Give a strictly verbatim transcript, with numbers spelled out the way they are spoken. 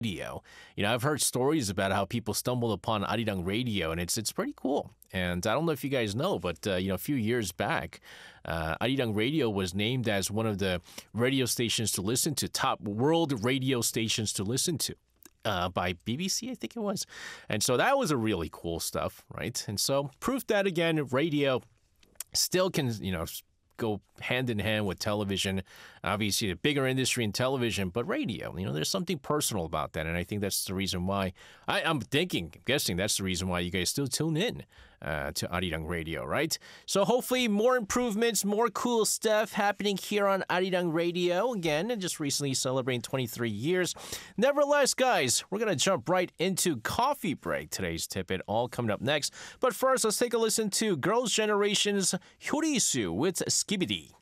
radio. You know, I've heard stories about how people stumbled upon Arirang Radio, and it's it's pretty cool. And I don't know if you guys know, but uh, you know, a few years back, uh, Arirang Radio was named as one of the radio stations to listen to, top world radio stations to listen to. Uh, by B B C, I think it was. And so that was a really cool stuff, right? And so proof that, again, radio still can, you know, go hand in hand with television. Obviously, a bigger industry in television, but radio, you know, there's something personal about that. And I think that's the reason why, I, I'm thinking, I'm guessing that's the reason why you guys still tune in uh, to Arirang Radio, right? So hopefully more improvements, more cool stuff happening here on Arirang Radio. Again, just recently celebrating twenty-three years. Nevertheless, guys, we're going to jump right into Coffee Break. Today's tidbit all coming up next. But first, let's take a listen to Girls' Generation's Hyorisu with Skibidi.